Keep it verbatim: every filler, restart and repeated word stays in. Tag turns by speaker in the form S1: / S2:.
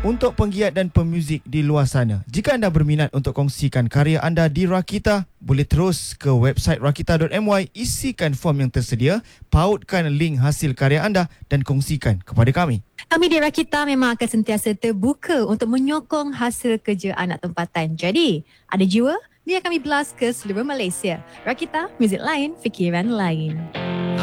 S1: Untuk penggiat dan pemuzik di luar sana, jika anda berminat untuk kongsikan karya anda di Rakita, boleh terus ke website rakita dot my, isikan form yang tersedia, pautkan link hasil karya anda dan kongsikan kepada kami.
S2: Kami di Rakita memang akan sentiasa terbuka untuk menyokong hasil kerja anak tempatan. Jadi, ada jiwa? Biar kami blast ke seluruh Malaysia. Rakita, muzik lain, fikiran lain.